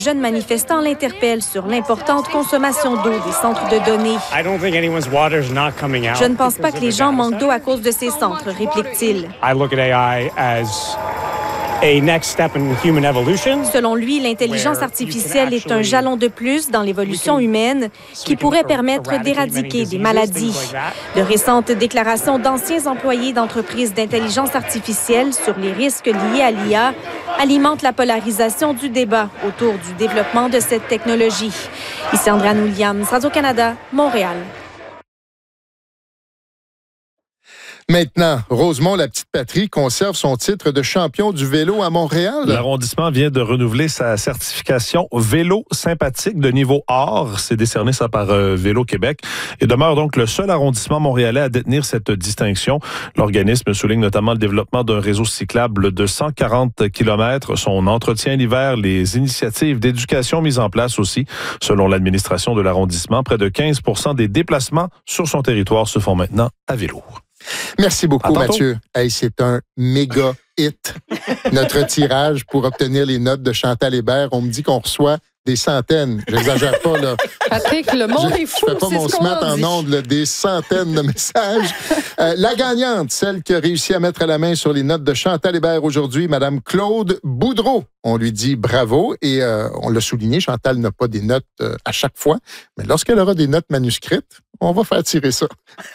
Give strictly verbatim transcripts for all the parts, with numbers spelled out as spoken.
Jeunes manifestants l'interpellent sur l'importante consommation d'eau des centres de données. Je ne pense pas que les gens manquent d'eau à cause de ces centres, réplique-t-il. Selon lui, l'intelligence artificielle est un jalon de plus dans l'évolution humaine qui pourrait permettre d'éradiquer des maladies. De récentes déclarations d'anciens employés d'entreprises d'intelligence artificielle sur les risques liés à l'I A alimentent la polarisation du débat autour du développement de cette technologie. Ici Andréane Williams, Radio-Canada, Montréal. Maintenant, Rosemont, la petite patrie, conserve son titre de champion du vélo à Montréal. L'arrondissement vient de renouveler sa certification vélo sympathique de niveau or. C'est décerné ça par euh, Vélo Québec et demeure donc le seul arrondissement montréalais à détenir cette distinction. L'organisme souligne notamment le développement d'un réseau cyclable de cent quarante kilomètres, son entretien l'hiver, les initiatives d'éducation mises en place aussi. Selon l'administration de l'arrondissement, près de quinze pour cent des déplacements sur son territoire se font maintenant à vélo. Merci beaucoup, Mathieu. Hey, c'est un méga hit, notre tirage pour obtenir les notes de Chantal Hébert. On me dit qu'on reçoit des centaines. J'exagère pas, là. Patrick, le monde je, est fou. Je fais pas mon smart en ondes, là, des centaines de messages. Euh, la gagnante, celle qui a réussi à mettre la main sur les notes de Chantal Hébert aujourd'hui, Mme Claude Boudreau. On lui dit bravo et euh, on l'a souligné, Chantal n'a pas des notes euh, à chaque fois, mais lorsqu'elle aura des notes manuscrites, on va faire tirer ça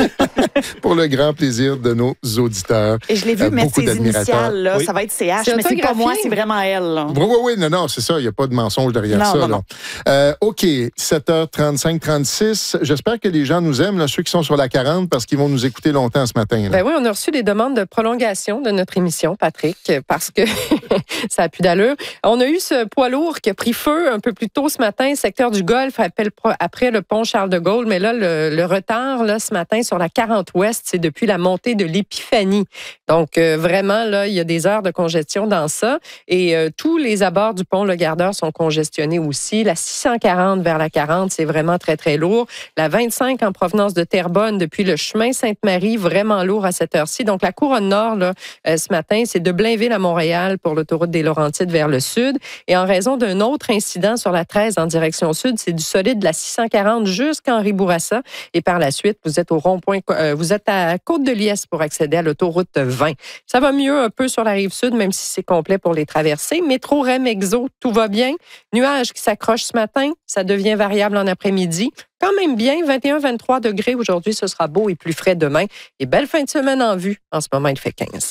pour le grand plaisir de nos auditeurs. Et je l'ai vu euh, mettre ses initiales, là, oui. Ça va être C H, c'est mais c'est pas moi, c'est vraiment elle. Là. Oui, oui, oui, non, non, c'est ça, il n'y a pas de mensonge derrière non, ça. Non, là. non. Euh, OK, sept heures trente-cinq trente-six, j'espère que les gens nous aiment, là, ceux qui sont sur la quarante, parce qu'ils vont nous écouter longtemps ce matin. Là. Ben oui, on a reçu des demandes de prolongation de notre émission, Patrick, parce que ça n'a plus d'allure. On a eu ce poids lourd qui a pris feu un peu plus tôt ce matin, secteur du Golfe, après le pont Charles-de-Gaulle. Mais là, le, le retard là, ce matin sur la quarante ouest, c'est depuis la montée de l'Épiphanie. Donc, euh, vraiment, là, il y a des heures de congestion dans ça. Et euh, tous les abords du pont Le Gardeur sont congestionnés aussi. La six cent quarante vers la quarante, c'est vraiment très, très lourd. La vingt-cinq en provenance de Terrebonne depuis le chemin Sainte-Marie, vraiment lourd à cette heure-ci. Donc, la couronne nord, là, euh, ce matin, c'est de Blainville à Montréal pour l'autoroute des Laurentides vers le sud. Et en raison d'un autre incident sur la treize en direction sud, c'est du solide de la six cent quarante jusqu'à Henri-Bourassa. Et par la suite, vous êtes au rond-point, euh, vous êtes à Côte-de-Liesse pour accéder à l'autoroute vingt. Ça va mieux un peu sur la rive sud, même si c'est complet pour les traversées. Métro Rem Exo, tout va bien. Nuages qui s'accrochent ce matin, ça devient variable en après-midi. Quand même bien, vingt et un à vingt-trois degrés aujourd'hui, ce sera beau et plus frais demain. Et belle fin de semaine en vue. En ce moment, il fait quinze.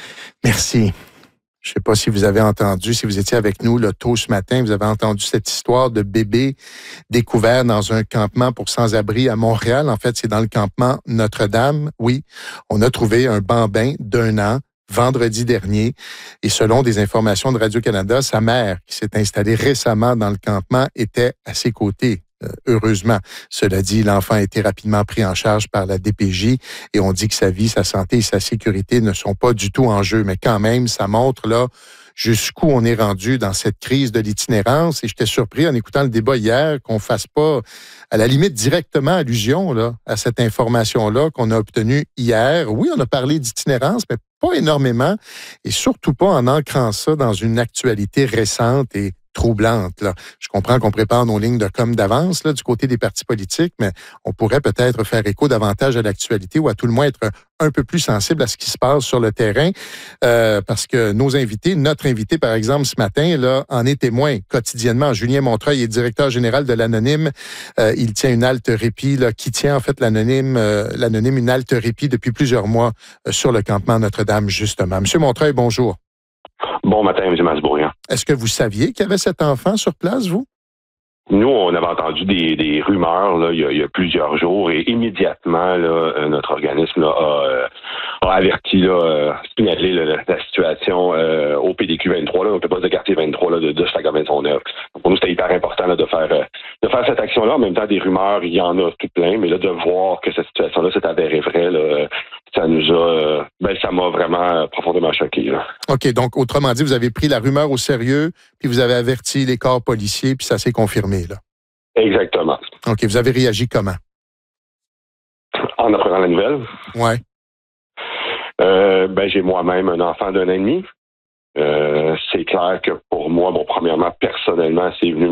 Merci. Je ne sais pas si vous avez entendu, si vous étiez avec nous là, tôt ce matin, vous avez entendu cette histoire de bébé découvert dans un campement pour sans-abri à Montréal. En fait, c'est dans le campement Notre-Dame. Oui, on a trouvé un bambin d'un an vendredi dernier. Et selon des informations de Radio-Canada, sa mère, qui s'est installée récemment dans le campement, était à ses côtés. Heureusement. Cela dit, l'enfant a été rapidement pris en charge par la D P J et on dit que sa vie, sa santé et sa sécurité ne sont pas du tout en jeu. Mais quand même, ça montre là jusqu'où on est rendu dans cette crise de l'itinérance. Et j'étais surpris en écoutant le débat hier qu'on fasse pas, à la limite, directement allusion là, à cette information-là qu'on a obtenue hier. Oui, on a parlé d'itinérance, mais pas énormément et surtout pas en ancrant ça dans une actualité récente et troublante. Là. Je comprends qu'on prépare nos lignes de com d'avance là, du côté des partis politiques, mais on pourrait peut-être faire écho davantage à l'actualité ou à tout le moins être un peu plus sensible à ce qui se passe sur le terrain, euh, parce que nos invités, notre invité par exemple ce matin, là, en est témoin quotidiennement. Julien Montreuil est directeur général de l'Anonyme. Euh, il tient une halte répit, là, qui tient en fait l'Anonyme, euh, l'Anonyme une halte répit depuis plusieurs mois euh, sur le campement Notre-Dame justement. Monsieur Montreuil, bonjour. Bon matin, M. Masbourian. Est-ce que vous saviez qu'il y avait cet enfant sur place, vous? Nous, on avait entendu des, des rumeurs là, il, y a, il y a plusieurs jours et immédiatement, là, notre organisme là, a, euh, a averti, là, signalé là, la situation euh, au P D Q vingt-trois, là, donc le poste de quartier vingt-trois là, de, de Saint-Gaudens-Maisonneuve. Pour nous, c'était hyper important là, de faire euh, de faire cette action-là. En même temps, des rumeurs, il y en a tout plein, mais là, de voir que cette situation-là s'est avérée vraie, là, ça nous a, euh, ben, ça m'a vraiment profondément choqué. Là. OK, donc autrement dit, vous avez pris la rumeur au sérieux, puis vous avez averti les corps policiers, puis ça s'est confirmé, là. Exactement. OK, vous avez réagi comment? En apprenant la nouvelle? Ouais. Euh, ben, j'ai moi-même un enfant d'un an et demi. Euh, c'est clair que pour moi, bon, premièrement, personnellement, c'est venu